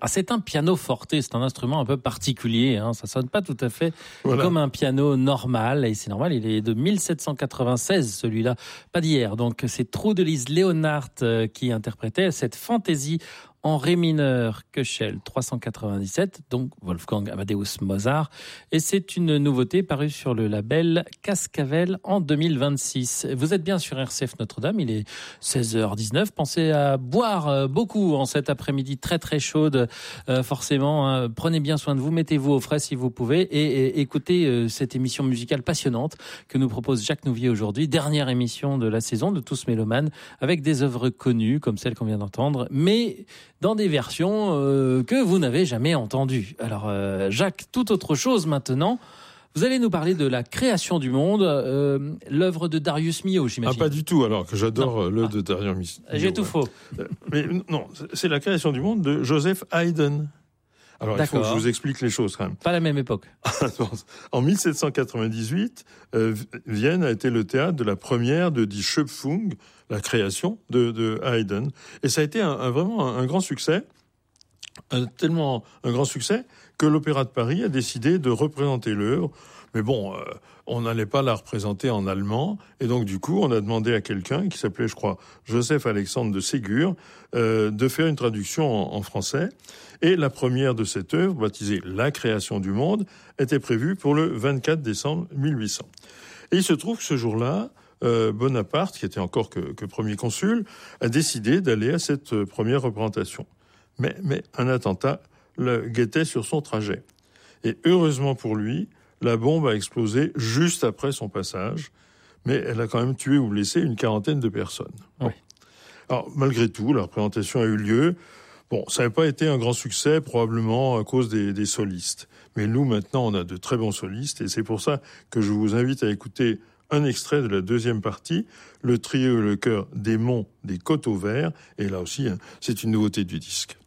Ah, c'est un piano forte, c'est un instrument un peu particulier, hein. Ça sonne pas tout à fait comme un piano normal, et c'est normal, il est de 1796 celui-là, pas d'hier. Donc c'est Trudelis Leonhardt qui interprétait cette fantaisie en ré mineur Köchel 397, donc Wolfgang Amadeus Mozart. Et c'est une nouveauté parue sur le label Cascavel en 2026. Vous êtes bien sur RCF Notre-Dame, il est 16h19. Pensez à boire beaucoup en cet après-midi très très chaude, forcément. Hein. Prenez bien soin de vous, mettez-vous au frais si vous pouvez et écoutez cette émission musicale passionnante que nous propose Jacques Nouvier aujourd'hui. Dernière émission de la saison de Tous Mélomanes, avec des œuvres connues comme celle qu'on vient d'entendre, mais dans des versions que vous n'avez jamais entendues. Alors Jacques, tout autre chose maintenant. Vous allez nous parler de la création du monde, l'œuvre de Darius Milhaud, j'imagine. Ah, pas du tout, alors que j'adore l'œuvre de Darius Milhaud. J'ai tout faux. Mais non, c'est la création du monde de Joseph Haydn. Alors, il faut que je vous explique les choses quand même. Pas la même époque. En 1798, Vienne a été le théâtre de la première de Die Schöpfung, la création de Haydn. Et ça a été vraiment un grand succès, tellement un grand succès que l'Opéra de Paris a décidé de représenter l'œuvre. Mais bon, on n'allait pas la représenter en allemand. Et donc, du coup, on a demandé à quelqu'un qui s'appelait, je crois, Joseph-Alexandre de Ségur, de faire une traduction en français. Et la première de cette œuvre, baptisée La création du monde, était prévue pour le 24 décembre 1800. Et il se trouve que ce jour-là, Bonaparte, qui était encore que premier consul, a décidé d'aller à cette première représentation. Mais un attentat le guettait sur son trajet. Et heureusement pour lui, la bombe a explosé juste après son passage, mais elle a quand même tué ou blessé une quarantaine de personnes. Bon. Oui. Alors, malgré tout, la représentation a eu lieu. Bon, ça n'a pas été un grand succès, probablement à cause des solistes. Mais nous, maintenant, on a de très bons solistes, et c'est pour ça que je vous invite à écouter un extrait de la deuxième partie, le trio et le chœur des Monts des Coteaux Verts, et là aussi, c'est une nouveauté du disque.